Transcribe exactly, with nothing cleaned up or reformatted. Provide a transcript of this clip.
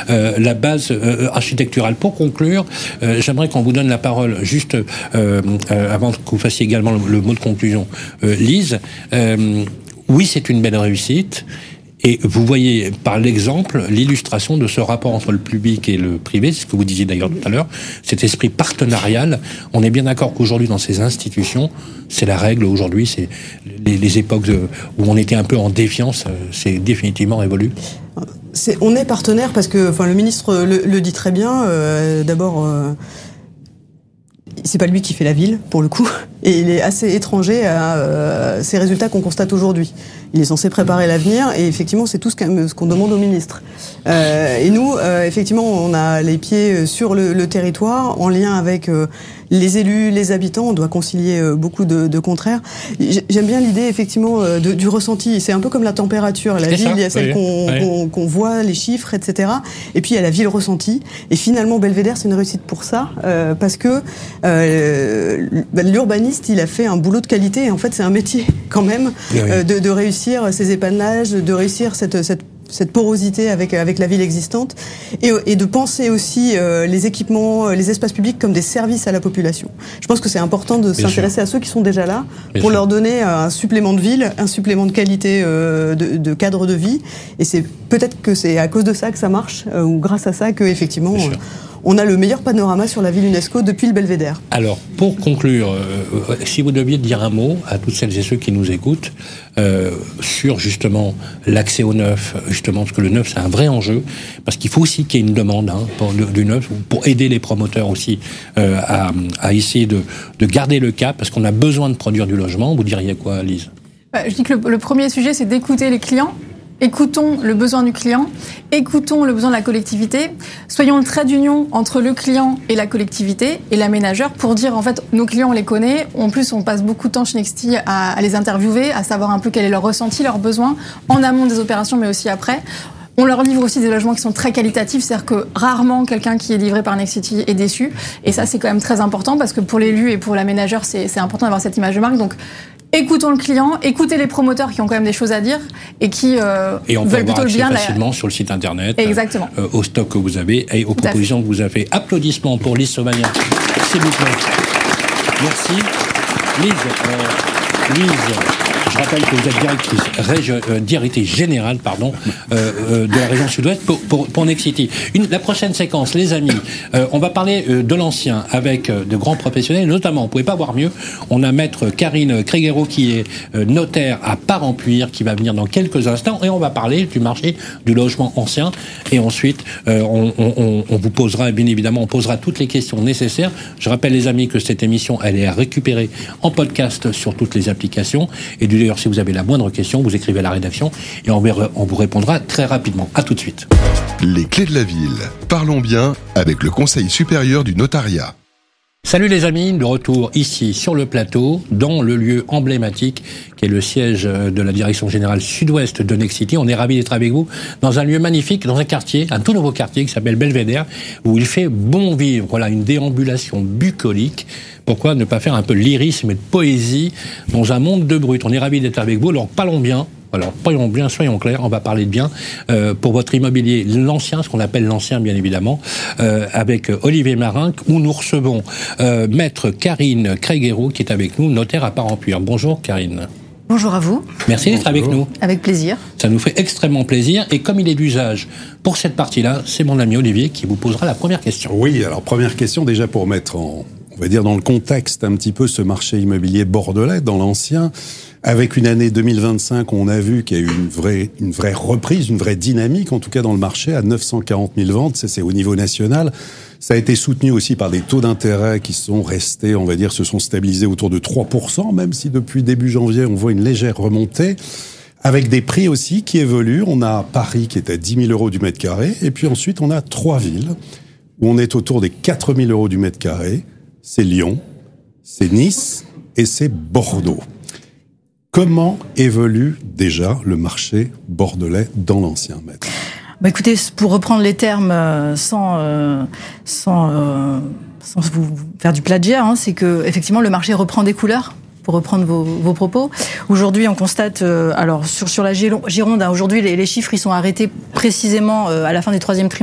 euh, la base euh, architecturale. Pour conclure, euh, j'aimerais qu'on vous donne la parole juste euh, euh, avant que vous fassiez également le, le mot de conclusion. Euh, Lise, euh, oui, c'est une belle réussite. Et vous voyez par l'exemple l'illustration de ce rapport entre le public et le privé, c'est ce que vous disiez d'ailleurs tout à l'heure, cet esprit partenarial. On est bien d'accord qu'aujourd'hui dans ces institutions, c'est la règle aujourd'hui, c'est les, les époques de, où on était un peu en défiance, c'est définitivement révolu. C'est, on est partenaire parce que, enfin, le ministre le, le dit très bien. Euh, d'abord, euh, c'est pas lui qui fait la ville pour le coup, et il est assez étranger à euh, ces résultats qu'on constate aujourd'hui. Il est censé préparer l'avenir, et effectivement, c'est tout ce qu'on, ce qu'on demande au ministre. Euh, et nous, euh, effectivement, on a les pieds sur le, le territoire, en lien avec euh, les élus, les habitants. On doit concilier euh, beaucoup de, de contraires. J'aime bien l'idée, effectivement, euh, de, du ressenti. C'est un peu comme la température. La ville, ça, il y a celle oui, qu'on, oui. qu'on, qu'on voit, les chiffres, et cetera. Et puis, il y a la ville ressentie. Et finalement, Belvédère, c'est une réussite pour ça, euh, parce que euh, l'urbaniste, il a fait un boulot de qualité. Et en fait, c'est un métier, quand même, oui, oui. Euh, de, de réussir ces épanelages, de réussir cette, cette, cette porosité avec, avec la ville existante, et, et de penser aussi euh, les équipements, les espaces publics comme des services à la population. Je pense que c'est important de Bien s'intéresser sûr. à ceux qui sont déjà là, Bien pour sûr. leur donner un supplément de ville, un supplément de qualité euh, de, de cadre de vie, et c'est peut-être que c'est à cause de ça que ça marche, euh, ou grâce à ça que effectivement euh, on a le meilleur panorama sur la ville UNESCO depuis le Belvédère. Alors, pour conclure, euh, si vous deviez dire un mot à toutes celles et ceux qui nous écoutent euh, sur justement l'accès au neuf, justement, parce que le neuf c'est un vrai enjeu, parce qu'il faut aussi qu'il y ait une demande hein, pour le, du neuf, pour aider les promoteurs aussi euh, à, à essayer de, de garder le cap, parce qu'on a besoin de produire du logement. Vous diriez quoi, Lise ? bah, Je dis que le, le premier sujet, c'est d'écouter les clients. Écoutons le besoin du client, écoutons le besoin de la collectivité, soyons le trait d'union entre le client et la collectivité et l'aménageur pour dire en fait nos clients on les connaît, en plus on passe beaucoup de temps chez Nexity à, à les interviewer, à savoir un peu quel est leur ressenti, leurs besoins en amont des opérations mais aussi après. On leur livre aussi des logements qui sont très qualitatifs, c'est-à-dire que rarement quelqu'un qui est livré par Nexity est déçu et ça c'est quand même très important parce que pour l'élu et pour l'aménageur c'est, c'est important d'avoir cette image de marque. Donc écoutons le client, écoutez les promoteurs qui ont quand même des choses à dire et qui euh, et on veulent peut plutôt le bien. facilement la... sur le site internet. Exactement. Euh, au stock que vous avez et aux Tout propositions que vous avez. Applaudissements pour Lise Sauvagnat. S'il vous plaît. Merci. Lise, euh, Lise, je rappelle que vous êtes directrice, régi- euh, directrice générale pardon, euh, euh, de la région Sud-Ouest pour, pour, pour Nexity. Une, la prochaine séquence, les amis, euh, on va parler euh, de l'ancien avec euh, de grands professionnels, notamment, on ne pouvait pas voir mieux, on a maître Karine Créguero qui est euh, notaire à Parenpuire qui va venir dans quelques instants et on va parler du marché du logement ancien et ensuite euh, on, on, on vous posera, bien évidemment, on posera toutes les questions nécessaires. Je rappelle les amis que cette émission, elle est à récupérer en podcast sur toutes les applications et du D'ailleurs, si vous avez la moindre question, vous écrivez à la rédaction et on vous répondra très rapidement. À tout de suite. Les clés de la ville. Parlons bien avec le Conseil supérieur du notariat. Salut les amis, de retour ici sur le plateau, dans le lieu emblématique qui est le siège de la direction générale sud-ouest de Nexity. On est ravis d'être avec vous dans un lieu magnifique, dans un quartier, un tout nouveau quartier qui s'appelle Belvédère, où il fait bon vivre. Voilà, une déambulation bucolique. Pourquoi ne pas faire un peu de lyrisme et de poésie dans un monde de brut ? On est ravis d'être avec vous, alors parlons bien. Alors, soyons bien, soyons clairs, on va parler de bien euh, pour votre immobilier, l'ancien, ce qu'on appelle l'ancien, bien évidemment, euh, avec Olivier Marin, où nous recevons euh, maître Karine Créguero, qui est avec nous, notaire à Parenpuire. Bonjour, Karine. Bonjour à vous. Merci d'être avec nous. Avec plaisir. Ça nous fait extrêmement plaisir. Et comme il est d'usage pour cette partie-là, c'est mon ami Olivier qui vous posera la première question. Oui, alors première question, déjà pour mettre en, on va dire dans le contexte un petit peu ce marché immobilier bordelais, dans l'ancien. Avec une année deux mille vingt-cinq, on a vu qu'il y a eu une vraie, une vraie reprise, une vraie dynamique, en tout cas dans le marché, à neuf cent quarante mille ventes, ça c'est au niveau national. Ça a été soutenu aussi par des taux d'intérêt qui sont restés, on va dire, se sont stabilisés autour de trois pour cent, même si depuis début janvier, on voit une légère remontée. Avec des prix aussi qui évoluent. On a Paris qui est à dix mille euros du mètre carré, et puis ensuite on a trois villes où on est autour des quatre mille euros du mètre carré. C'est Lyon, c'est Nice et c'est Bordeaux. Comment évolue déjà le marché bordelais dans l'ancien, maître ? Bah écoutez, pour reprendre les termes euh, sans euh, sans euh, sans vous faire du plagiat, hein, c'est que effectivement le marché reprend des couleurs. Pour reprendre vos, vos propos, aujourd'hui on constate, euh, alors sur sur la Gironde, hein, aujourd'hui les, les chiffres ils sont arrêtés précisément euh, à la fin du troisième trimestre.